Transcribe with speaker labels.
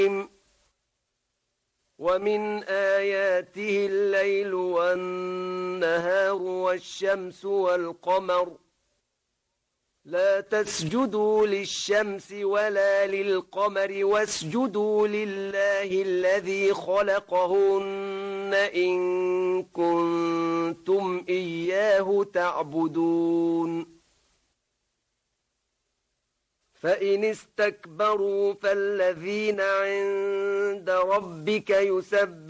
Speaker 1: ومن آياته الليل والنهار والشمس والقمر لا تسجدوا للشمس ولا للقمر واسجدوا لله الذي خلقهن إن كنتم إياه تعبدون فإن استكبروا فالذين عند ربك يسبحون